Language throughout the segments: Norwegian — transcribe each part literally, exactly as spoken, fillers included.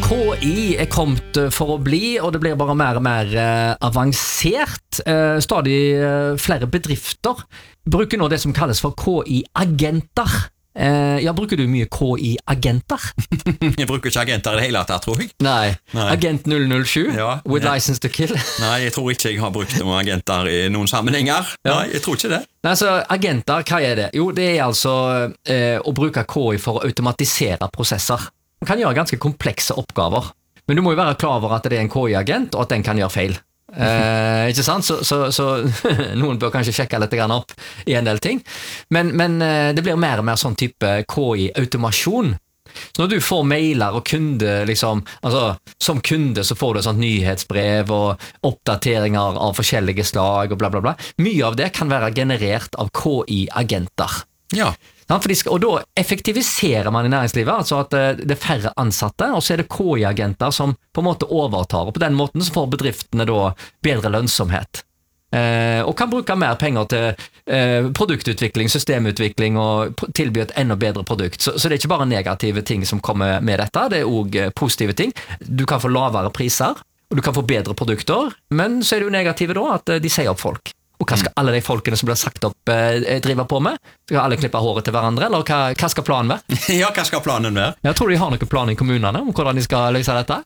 K I er kommet for å bli, og det blir bare mer og mer eh, avansert. Eh, stadig eh, flere bedrifter bruker nå det som kalles for K I-agenter. Eh, ja, bruker du mye K I-agenter? Jeg bruker ikke agenter i det hele tatt, tror jeg. Nei, Nei. Agent null null sju, Ja, with ja. license to kill. Nei, jeg tror ikke jeg har brukt noen agenter i noen sammenhenger. Ja. Nei, jeg tror ikke det. Nei, så agenter, hva er det? Jo, det er altså eh, å bruke K I for å automatisere prosesser. Man kan gjøre ganske komplekse oppgaver, men du må jo være klar over at det er en K I-agent, og at den kan gjøre feil. Eh, ikke sant? Så, så, så noen bør kanskje sjekke litt grann opp i en del ting, men, men eh, det blir mer og mer sånn type K I-automasjon. Så når du får mailer og kunde, liksom, altså, som kunde så får du et sånt nyhetsbrev og oppdateringer av forskjellige slag og bla bla bla. Mye av det kan være generert av K I-agenter. Ja. For de skal, og da effektiviserer man i næringslivet, altså at det er færre ansatte, og så er det K I-agenter som på en måte overtar, og på den måten så får bedriftene da bedre lønnsomhet. Eh, og kan bruke mer penger til eh, produktutvikling, systemutvikling og tilby et enda bedre produkt. Så, så det er ikke bare negative ting som kommer med dette, det er også positive ting. Du kan få lavere priser, og du kan få bedre produkter, men så er det jo negative da at de sier opp folk. Og hva skal alle de folkene som blir sagt opp eh, drive på med? Skal alle klippe håret til hverandre, eller hva, hva skal planen være? Ja, hva skal planen være? Jeg tror de har noen plan i kommunene om hvordan de skal løse dette.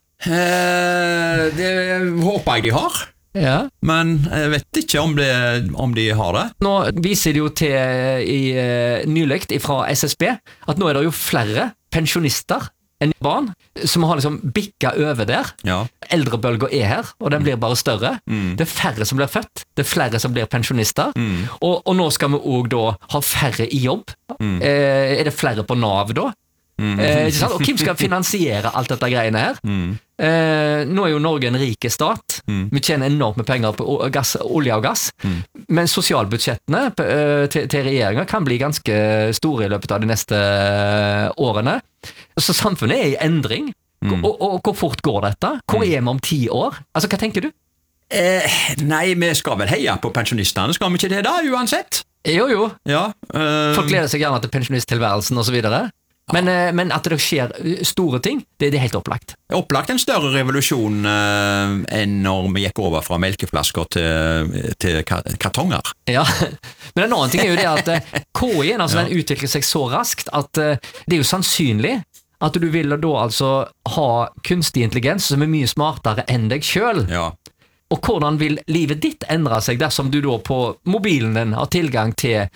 Eh, det håper jeg de har, Ja. men jeg vet ikke om, det, om de har det. Nå viser de jo til i uh, nyligt fra S S B at nå er det jo flere pensjonister enn barn som har liksom bikka over der. Ja. Eldrebølger er her, og den blir bare større. Mm. Det er færre som blir født, det er flere som blir pensjonister, Mm. og, og nå skal vi også da ha færre i jobb. Mm. Eh, er det flere på Nav da? Mm. Eh, ikke sant? Og hvem skal finansiere alt dette greiene her? Mm. Eh, nå er jo Norge en rike stat. Mm. Vi tjener enormt med penger på o- gass, olje og gass, Mm. men sosialbudsjettene eh, til, til regjeringen kan bli ganske store i løpet av de neste eh, årene. Så samfunnet er i endring. Mm. Og, og hvor fort går dette? Hvor er vi om ti år? Altså, hva tenker du? Eh, nei, vi skal vel heie på pensjonistene, skal vi ikke det da, uansett? Jo, jo. Ja. eh, Folk gleder seg gjerne til pensjonisttilværelsen og så videre. Men, eh, men at det skjer store ting, det, det er helt opplagt. Opplagt en større revolusjon eh, enn når vi gikk over fra melkeflasker til, til ka- kartonger. Ja, men en annen ting er jo det at eh, K I altså, Ja. den utvikler seg så raskt at eh, det er jo sannsynlig at du vil da altså ha kunstig intelligens som er mye smartere enn deg selv. Ja. Og hvordan vil livet ditt endre seg dersom du da på mobilen din har tilgang til